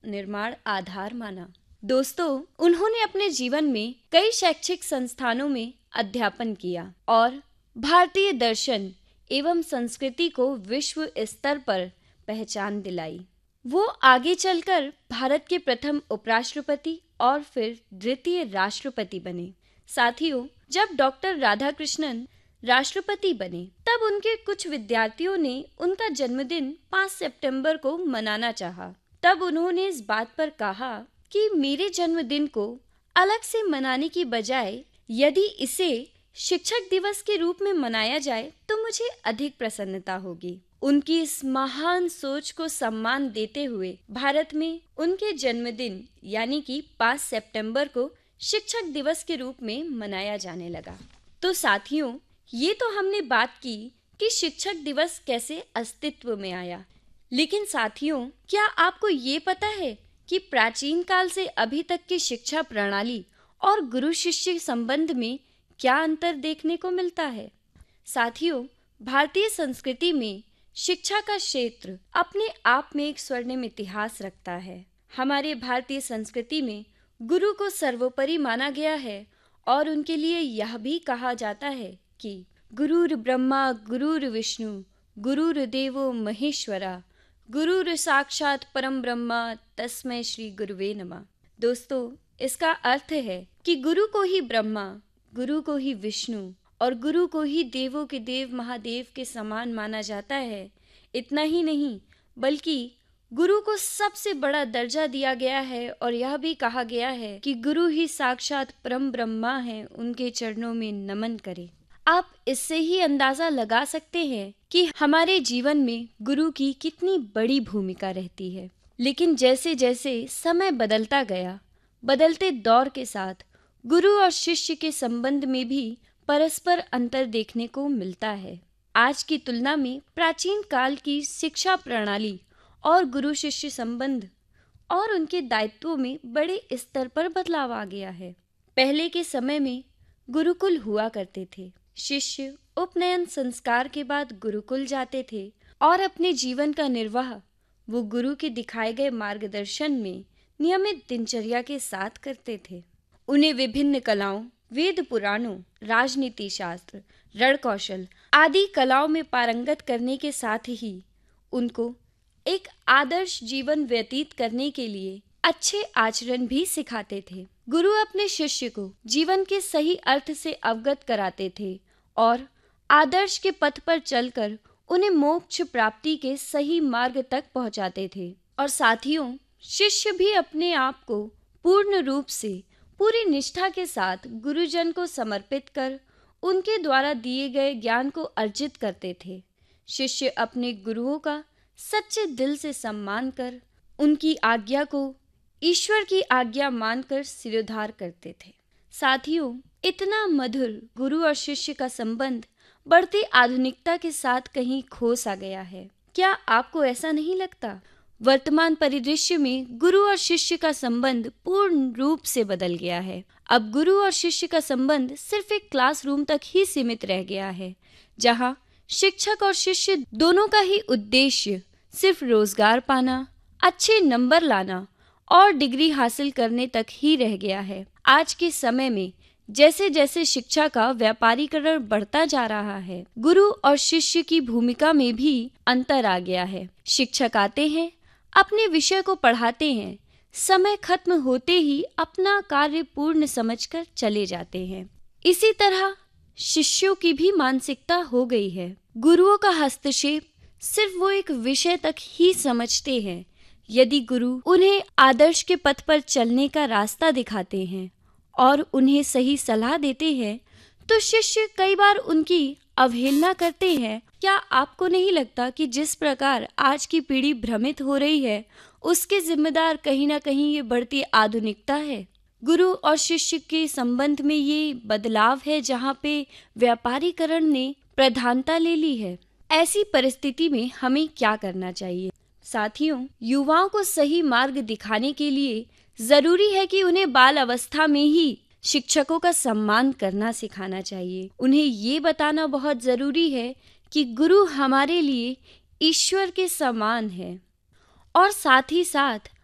निर्माण आधार माना। दोस्तों, उन्होंने अपने जीवन में कई शैक्षिक संस्थानों में अध्यापन किया और भारतीय दर्शन एवं संस्कृति को विश्व स्तर पर पहचान दिलाई। वो आगे चलकर भारत के प्रथम उपराष्ट्रपति और फिर द्वितीय राष्ट्रपति बने। साथियों, जब डॉक्टर राधाकृष्णन राष्ट्रपति बने तब उनके कुछ विद्यार्थियों ने उनका जन्मदिन 5 सितंबर को मनाना चाहा। तब उन्होंने इस बात पर कहा कि मेरे जन्मदिन को अलग से मनाने की बजाय यदि इसे शिक्षक दिवस के रूप में मनाया जाए तो मुझे अधिक प्रसन्नता होगी। उनकी इस महान सोच को सम्मान देते हुए भारत में उनके जन्मदिन यानी कि 5 सितंबर को शिक्षक दिवस के रूप में मनाया जाने लगा। तो साथियों, ये तो हमने बात की कि शिक्षक दिवस कैसे अस्तित्व में आया, लेकिन साथियों, क्या आपको ये पता है कि प्राचीन काल से अभी तक की शिक्षा प्रणाली और गुरु शिष्य संबंध में क्या अंतर देखने को मिलता है? साथियों, भारतीय संस्कृति में शिक्षा का क्षेत्र अपने आप में एक स्वर्णिम इतिहास रखता है। हमारे भारतीय संस्कृति में गुरु को सर्वोपरि माना गया है और उनके लिए यह भी कहा जाता है कि गुरुर् ब्रह्मा गुरुर् विष्णु गुरुर्देवो महेश्वरा गुरुर् साक्षात परम ब्रह्मा तस्मै श्री गुरुवे नमः। दोस्तों, इसका अर्थ है कि गुरु को ही ब्रह्मा, गुरु को ही विष्णु और गुरु को ही देवों के देव महादेव के समान माना जाता है। इतना ही नहीं बल्कि गुरु को सबसे बड़ा दर्जा दिया गया है और यह भी कहा गया है कि गुरु ही साक्षात परम ब्रह्मा है, उनके चरणों में नमन करें। आप इससे ही अंदाजा लगा सकते हैं कि हमारे जीवन में गुरु की कितनी बड़ी भूमिका रहती है। लेकिन जैसे जैसे समय बदलता गया, बदलते दौर के साथ गुरु और शिष्य के संबंध में भी परस्पर अंतर देखने को मिलता है। आज की तुलना में प्राचीन काल की शिक्षा प्रणाली और गुरु शिष्य संबंध और उनके दायित्वों में बड़े स्तर पर बदलाव आ गया है। पहले के समय में गुरुकुल हुआ करते थे। शिष्य उपनयन संस्कार के बाद गुरुकुल जाते थे और अपने जीवन का निर्वाह वो गुरु के दिखाए गए मार्गदर्शन में नियमित दिनचर्या के साथ करते थे। उन्हें विभिन्न कलाओं, वेद पुराणों, राजनीति शास्त्र, रण कौशल आदि कलाओं में पारंगत करने के साथ ही उनको एक आदर्श जीवन व्यतीत करने के लिए अच्छे आचरण भी सिखाते थे। गुरु अपने शिष्य को जीवन के सही अर्थ से अवगत कराते थे और आदर्श के पथ पर चलकर उन्हें मोक्ष प्राप्ति के सही मार्ग तक पहुंचाते थे। और साथियों, शिष्य भी अपने आप को पूर्ण रूप से पूरी निष्ठा के साथ गुरुजन को समर्पित कर उनके द्वारा दिए गए ज्ञान को अर्जित करते थे। शिष्य अपने गुरुओं का सच्चे दिल से सम्मान कर उनकी आज्ञा को ईश्वर की आज्ञा मानकर सिरोधार करते थे। साथियों, इतना मधुर गुरु और शिष्य का संबंध बढ़ती आधुनिकता के साथ कहीं खो सा गया है। क्या आपको ऐसा नहीं लगता? वर्तमान परिदृश्य में गुरु और शिष्य का संबंध पूर्ण रूप से बदल गया है। अब गुरु और शिष्य का संबंध सिर्फ एक क्लासरूम तक ही सीमित रह गया है, जहां शिक्षक और शिष्य दोनों का ही उद्देश्य सिर्फ रोजगार पाना, अच्छे नंबर लाना और डिग्री हासिल करने तक ही रह गया है। आज के समय में जैसे जैसे शिक्षा का व्यापारीकरण बढ़ता जा रहा है, गुरु और शिष्य की भूमिका में भी अंतर आ गया है। शिक्षक आते हैं, अपने विषय को पढ़ाते हैं, समय खत्म होते ही अपना कार्य पूर्ण समझकर चले जाते हैं। इसी तरह शिष्यों की भी मानसिकता हो गई है। गुरुओं का हस्तक्षेप सिर्फ वो एक विषय तक ही समझते हैं। यदि गुरु उन्हें आदर्श के पथ पर चलने का रास्ता दिखाते हैं और उन्हें सही सलाह देते हैं, तो शिष्य कई बार उनकी अवहेलना करते हैं। क्या आपको नहीं लगता कि जिस प्रकार आज की पीढ़ी भ्रमित हो रही है, उसके जिम्मेदार कहीं ना कहीं ये बढ़ती आधुनिकता है? गुरु और शिष्य के संबंध में ये बदलाव है, जहाँ पे व्यापारीकरण ने प्रधानता ले ली है। ऐसी परिस्थिति में हमें क्या करना चाहिए? साथियों, युवाओं को सही मार्ग दिखाने के लिए जरूरी है कि उन्हें बाल अवस्था में ही शिक्षकों का सम्मान करना सिखाना चाहिए। उन्हें ये बताना बहुत जरूरी है कि गुरु हमारे लिए ईश्वर के समान है और साथ ही साथ